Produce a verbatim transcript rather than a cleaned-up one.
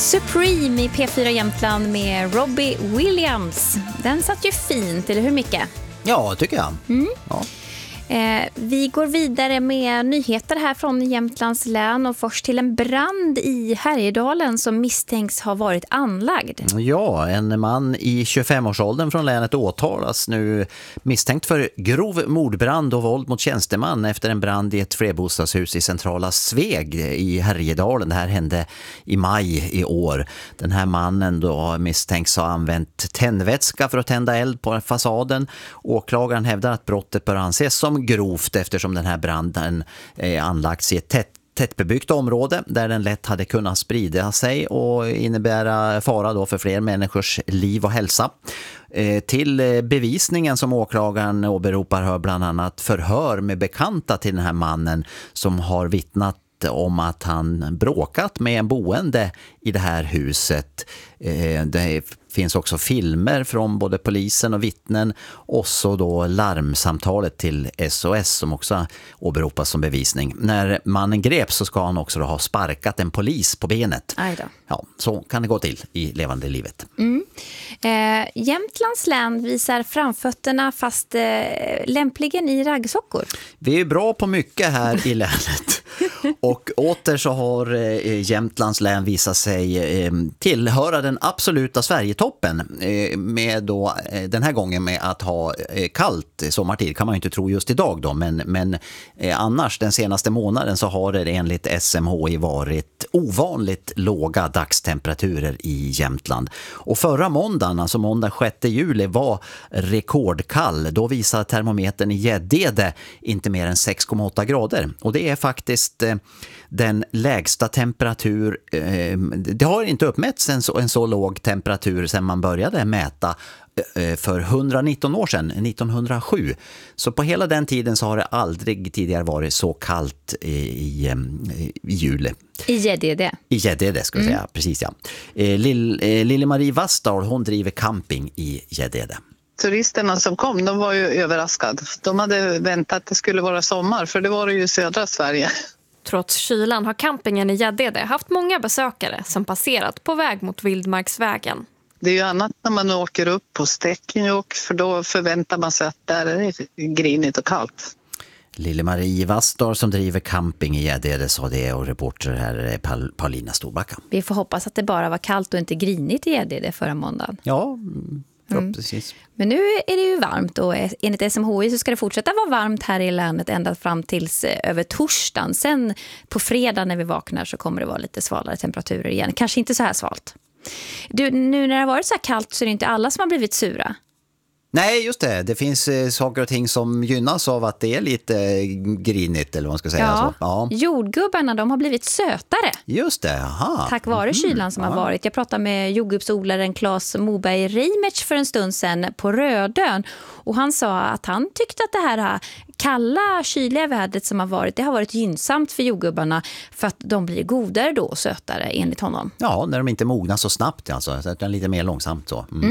Supreme i P fyra Jämtland med Robbie Williams. Den satt ju fint, eller hur Micke? Ja, tycker jag. Mm. Ja. Eh, vi går vidare med nyheter här från Jämtlands län och först till en brand i Härjedalen som misstänks ha varit anlagd. Ja, en man i tjugofemårsåldern från länet åtalas nu misstänkt för grov mordbrand och våld mot tjänsteman efter en brand i ett flerbostadshus i centrala Sveg i Härjedalen. Det här hände i maj i år. Den här mannen då misstänks ha använt tändvätska för att tända eld på fasaden. Åklagaren hävdar att brottet bör anses som grovt eftersom den här branden eh, anlagts i ett tätt tättbebyggt område där den lätt hade kunnat sprida sig och innebära fara då för fler människors liv och hälsa. Eh, till bevisningen som åklagaren åberopar hör bland annat förhör med bekanta till den här mannen som har vittnat om att han bråkat med en boende i det här huset. Eh, det finns också filmer från både polisen och vittnen och så då larmsamtalet till S O S som också åberopas som bevisning. När mannen greps så ska han också då ha sparkat en polis på benet. Aj då. Ja, så kan det gå till i levande livet. Mm. Eh, Jämtlands län visar framfötterna fast eh, lämpligen i raggsockor. Vi är bra på mycket här i länet. Och åter så har eh, Jämtlands län visat sig eh, tillhöra den absoluta Sverigetoppen eh, med då, eh, den här gången med att ha eh, kallt sommartid, kan man ju inte tro just idag då, men, men eh, annars den senaste månaden så har det enligt S M H I varit ovanligt låga dagstemperaturer i Jämtland. Och förra måndagen, alltså måndag sjätte juli, var rekordkall. Då visade termometern i Gäddede inte mer än sex komma åtta grader. Och det är faktiskt eh, den lägsta temperatur, eh, det har inte uppmätts en så, en så låg temperatur sedan man började mäta eh, för hundranitton år sedan, nittonhundrasju. Så på hela den tiden så har det aldrig tidigare varit så kallt i, i, i juli. I Gäddede. I Gäddede ska jag säga, mm. precis ja. Eh, Lill, eh, Lille-Marie Vastal, hon driver camping i Gäddede. Turisterna som kom, de var ju överraskade. De hade väntat att det skulle vara sommar, för det var det ju i södra Sverige. Trots kylan har campingen i Gäddede haft många besökare som passerat på väg mot Vildmarksvägen. Det är ju annat när man åker upp på Stekenjokk, för då förväntar man sig att där är det grinigt och kallt. Lille-Marie Vastar som driver camping i Gäddede sa det, och reporter här är Paul- Paulina Storbacka. Vi får hoppas att det bara var kallt och inte grinigt i Gäddede förra måndagen. Ja, förhoppningsvis. Mm. Men nu är det ju varmt och enligt S M H I så ska det fortsätta vara varmt här i länet ända fram tills över torsdagen. Sen på fredag när vi vaknar så kommer det vara lite svalare temperaturer igen. Kanske inte så här svalt. Du, nu när det har varit så här kallt så är det inte alla som har blivit sura. Nej, just det. Det finns eh, saker och ting som gynnas av att det är lite eh, grinigt, eller vad man ska säga. Ja, så. Ja. Jordgubbarna, de har blivit sötare. Just det, aha. Tack vare kylan som ja. har varit. Jag pratade med jordgubbsodlaren Claes Moberg Reimertz för en stund sedan på Rödön. Och han sa att han tyckte att det här kalla, kyliga vädret som har varit, det har varit gynnsamt för jordgubbarna för att de blir godare då och sötare enligt honom. Ja, när de inte mognar så snabbt alltså, så att det är lite mer långsamt så. Mm.